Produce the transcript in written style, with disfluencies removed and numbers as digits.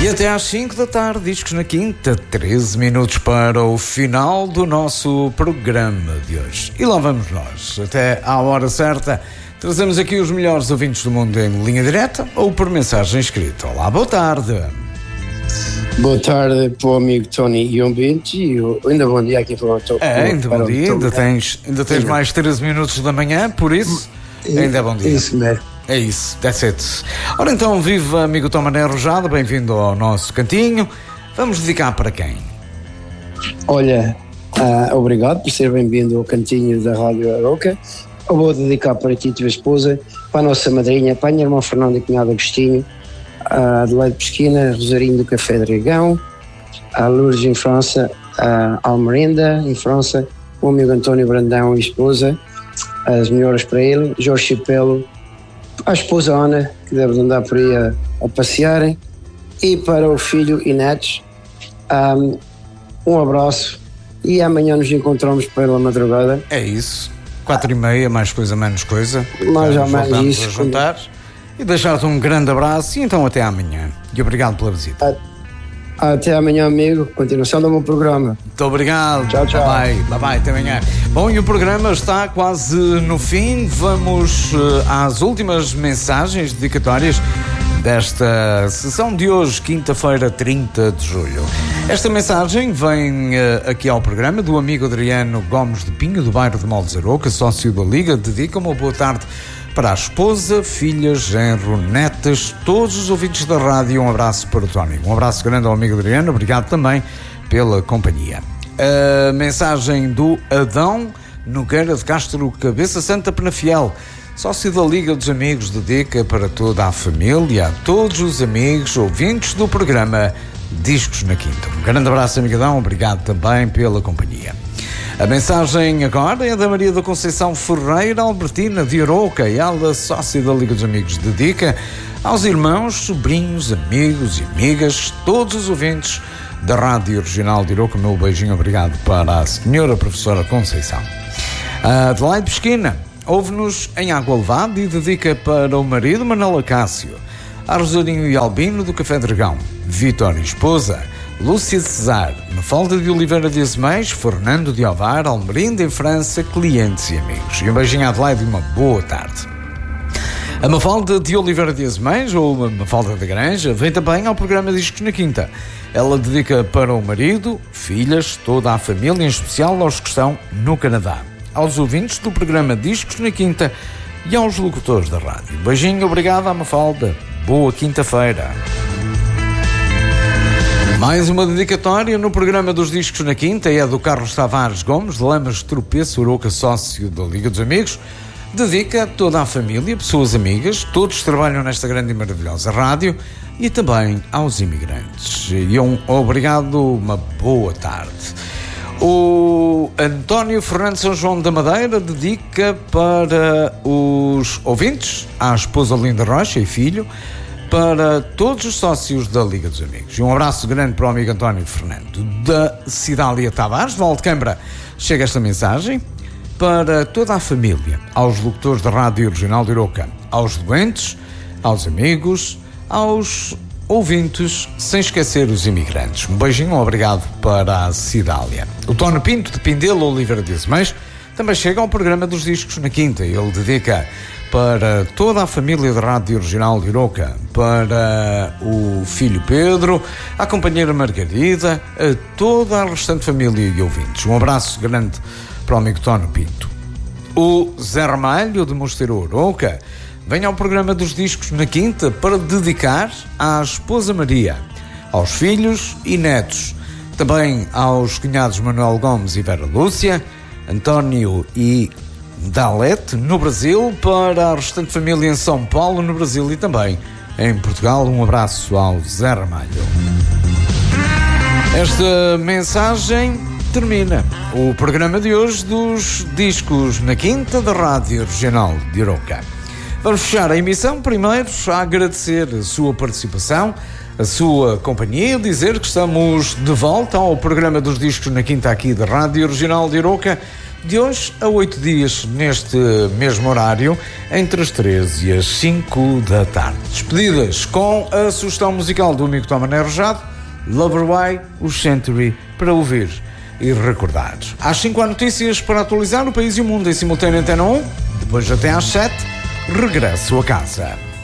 até às 5 da tarde, discos na quinta, 13 minutos para o final do nosso programa de hoje. E lá vamos nós, até à hora certa, trazemos aqui os melhores ouvintes do mundo em linha direta ou por mensagem escrita. Olá, boa tarde. Boa tarde para o amigo Tony e ouvinte, e ainda bom dia aqui para o Tony. Ainda bom dia, ainda tens mais 13 minutos da manhã, por isso, ainda é bom dia. Isso mesmo. É isso, that's it. Ora então, viva amigo Tom Mané Rojada, bem-vindo ao nosso cantinho. Vamos dedicar para quem? Olha, obrigado por ser bem-vindo ao cantinho da Rádio Aroca. Eu vou dedicar para ti e tua esposa, para a nossa madrinha, para a minha irmã Fernanda e cunhado Agostinho, a Adelaide Pesquina, Rosarinho do Café Dragão, a Lourdes em França, a Almerinda em França, o amigo António Brandão e esposa, as melhoras para ele, Jorge Chipelo, a esposa Ana, que deve andar por aí a passearem, e para o filho e netos, um abraço e amanhã nos encontramos pela madrugada. É isso, 4h30, mais coisa, menos coisa. Mais ou menos isso. A juntar e deixar-te um grande abraço e então até amanhã. E obrigado pela visita. Até amanhã, amigo. Continuação do meu programa. Muito obrigado. Tchau, tchau. Bye, até amanhã. Bom, e o programa está quase no fim. Vamos às últimas mensagens dedicatórias desta sessão de hoje, quinta-feira, 30 de julho. Esta mensagem vem aqui ao programa do amigo Adriano Gomes de Pinho, do bairro de Moldes Aroca, sócio da Liga. Dedica uma boa tarde para a esposa, filhas, genro, netas, todos os ouvintes da rádio. Um abraço para o Tony. Um abraço grande ao amigo Adriano. Obrigado também pela companhia. A mensagem do Adão Nogueira de Castro, Cabeça Santa Penafiel, sócio da Liga dos Amigos, dedica para toda a família, a todos os amigos, ouvintes do programa Discos na Quinta. Um grande abraço, amigo Adão. Obrigado também pela companhia. A mensagem agora é da Maria da Conceição Ferreira Albertina de Aroca, e ela, sócia da Liga dos Amigos, dedica aos irmãos, sobrinhos, amigos e amigas, todos os ouvintes da Rádio Regional de Aroca. Meu beijinho, obrigado para a senhora professora Conceição. A Adelaide Pesquina ouve-nos em Água Levada e dedica para o marido Manuel Acácio, a Rosarinho e Albino do Café Dragão, Vitor e esposa, Lúcia de Cesar, Mafalda de Oliveira de Azeméis, Fernando de Ovar, Almerinda em França, clientes e amigos. E um beijinho à Adelaide e uma boa tarde. A Mafalda de Oliveira de Azeméis, ou a Mafalda da Granja, vem também ao programa Discos na Quinta. Ela dedica para o marido, filhas, toda a família, em especial aos que estão no Canadá, aos ouvintes do programa Discos na Quinta e aos locutores da rádio. Beijinho, obrigado à Mafalda. Boa quinta-feira. Mais uma dedicatória no programa dos Discos na Quinta é do Carlos Tavares Gomes, de Lamas Tropeço, Aroca, sócio da Liga dos Amigos. Dedica a toda a família, pessoas amigas, todos trabalham nesta grande e maravilhosa rádio, e também aos imigrantes. E obrigado, uma boa tarde. O António Fernando São João da Madeira dedica para os ouvintes, à esposa Linda Rocha e filho, para todos os sócios da Liga dos Amigos. E um abraço grande para o amigo António Fernando. Da Cidália Tavares, Valdecambra, chega esta mensagem para toda a família, aos locutores da Rádio Regional de Aroca, aos doentes, aos amigos, aos ouvintes, sem esquecer os imigrantes. Um beijinho, obrigado para a Cidália. O Tono Pinto, de Pindelo, Oliveira de Azeméis, também chega ao programa dos Discos na Quinta. Ele dedica para toda a família da Rádio Regional de Aroca, para o filho Pedro, a companheira Margarida, a toda a restante família e ouvintes. Um abraço grande para o amigo Tono Pinto. O Zé Ramalho, de Mosteiro Aroca, vem ao programa dos Discos na Quinta para dedicar à esposa Maria, aos filhos e netos, também aos cunhados Manuel Gomes e Vera Lúcia, António e Dalete, no Brasil, para a restante família em São Paulo, no Brasil e também em Portugal. Um abraço ao Zé Ramalho. Esta mensagem termina o programa de hoje dos Discos na Quinta da Rádio Regional de Aroca. Vamos fechar a emissão primeiro a agradecer a sua participação, a sua companhia, dizer que estamos de volta ao programa dos Discos na Quinta aqui da Rádio Regional de Aroca, de hoje a 8 dias, neste mesmo horário, entre as 13 e as 5 da tarde. Despedidas com a sugestão musical do amigo Toma Nerjado, Lover Why, o Century, para ouvir e recordar. Às 5 há notícias para atualizar o país e o mundo em simultâneo Antena 1. Depois até às 7, regresso a casa.